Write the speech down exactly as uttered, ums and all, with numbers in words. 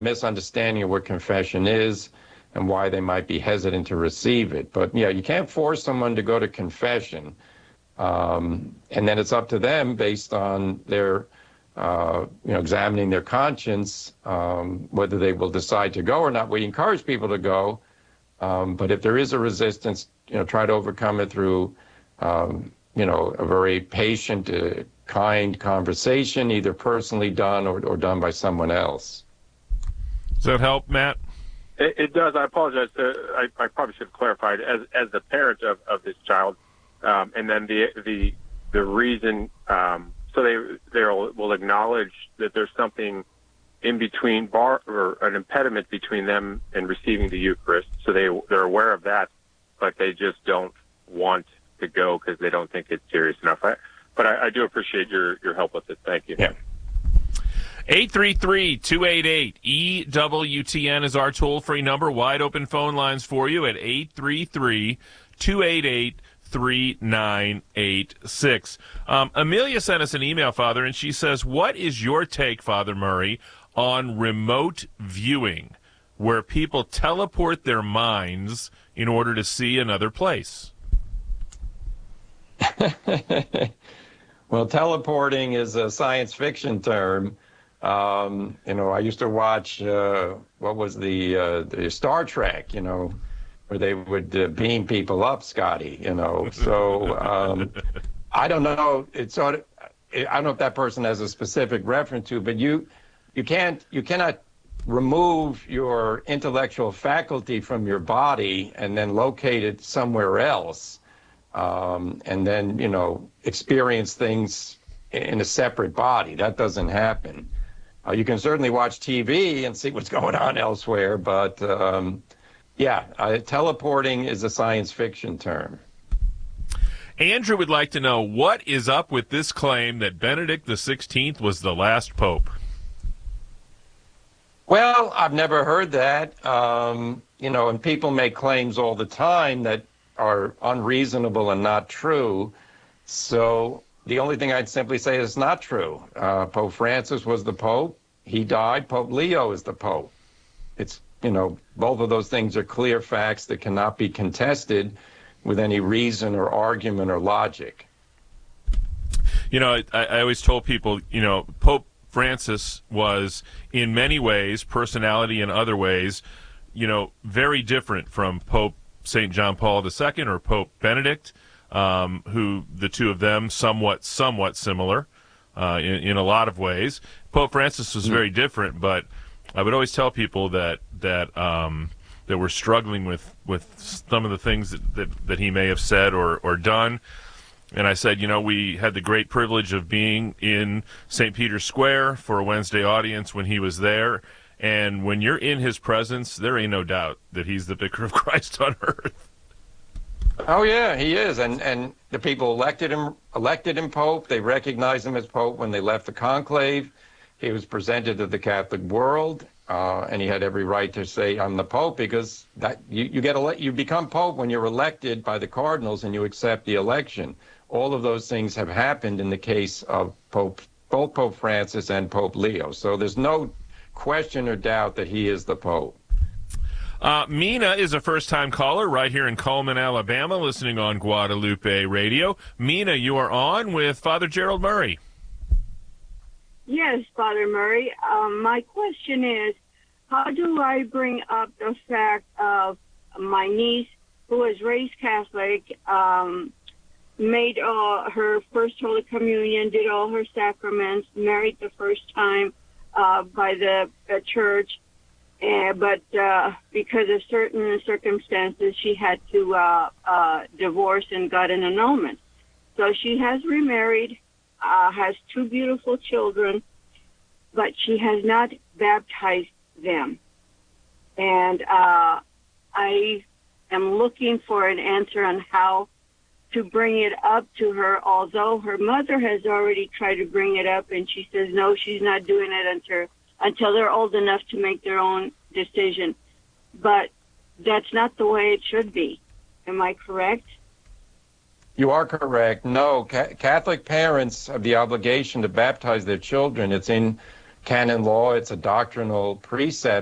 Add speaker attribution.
Speaker 1: misunderstanding of what confession is and why they might be hesitant to receive it. But yeah, you can't force someone to go to confession. Um, and then it's up to them based on their, uh, you know, examining their conscience, um, whether they will decide to go or not. We encourage people to go. Um, but if there is a resistance, you know, try to overcome it through, um, you know, a very patient, uh, kind conversation, either personally done or, or done by someone else.
Speaker 2: Does that help, Matt?
Speaker 3: It, it does. I apologize. Uh, I, I probably should have clarified. As as the parent of, of this child, um, and then the the the reason, um, so they they will acknowledge that there's something in between bar or an impediment between them and receiving the Eucharist. So they they're aware of that, but they just don't want to go because they don't think it's serious enough. I, but I, I do appreciate your your help with it. Thank you.
Speaker 1: Yeah.
Speaker 2: eight three three, two eight eight, E W T N is our toll-free number. Wide open phone lines for you at eight three three, two eight eight, three nine eight six. Um, Amelia sent us an email, Father, and she says, what is your take, Father Murray, on remote viewing, where people teleport their minds in order to see another place?
Speaker 1: Well, teleporting is a science fiction term. Um, you know, I used to watch, uh, what was the, uh, the Star Trek, you know, where they would uh, beam people up, Scotty, you know. So um, I don't know. It's sort of, I don't know if that person has a specific reference to, but you, you can't, you cannot remove your intellectual faculty from your body and then locate it somewhere else, um, and then, you know, experience things in a separate body. That doesn't happen. Uh, you can certainly watch T V and see what's going on elsewhere, but um, yeah, uh, teleporting is a science fiction term.
Speaker 2: Andrew would like to know, what is up with this claim that Benedict the sixteenth was the last pope?
Speaker 1: Well, I've never heard that. Um, you know, and people make claims all the time that are unreasonable and not true. So the only thing I'd simply say is not true. Uh, Pope Francis was the Pope. He died. Pope Leo is the Pope. It's, you know, both of those things are clear facts that cannot be contested with any reason or argument or logic.
Speaker 2: You know, I, I always told people, you know, Pope Francis was, in many ways, personality in other ways, you know, very different from Pope Saint John Paul the Second or Pope Benedict, um, who the two of them somewhat, somewhat similar uh, in, in a lot of ways. Pope Francis was very different, but I would always tell people that that um, that we're struggling with, with some of the things that, that, that he may have said or, or done. And I said, you know, we had the great privilege of being in Saint Peter's Square for a Wednesday audience when he was there. And when you're in his presence, there ain't no doubt that he's the vicar of Christ on earth.
Speaker 1: Oh, yeah, he is. And and the people elected him elected him Pope. They recognized him as Pope when they left the conclave. He was presented to the Catholic world, uh, and he had every right to say, I'm the Pope, because that you, you get ele- you become Pope when you're elected by the cardinals and you accept the election. All of those things have happened in the case of Pope, both Pope Francis and Pope Leo. So there's no question or doubt that he is the Pope.
Speaker 2: Uh, Mina is a first-time caller right here in Cullman, Alabama, listening on Guadalupe Radio. Mina, you are on with Father Gerald Murray.
Speaker 4: Yes, Father Murray. Um, my question is, how do I bring up the fact of my niece, who was raised Catholic, um, made uh, her first Holy Communion, did all her sacraments, married the first time uh, by the uh, church, uh, but uh, because of certain circumstances, she had to uh, uh, divorce and got an annulment. So she has remarried, uh, has two beautiful children, but she has not baptized them. And uh, I am looking for an answer on how to bring it up to her, although her mother has already tried to bring it up, and she says, no, she's not doing it until, until they're old enough to make their own decision. But that's not the way it should be. Am I correct?
Speaker 1: You are correct. No, ca- Catholic parents have the obligation to baptize their children. It's in canon law. It's a doctrinal precept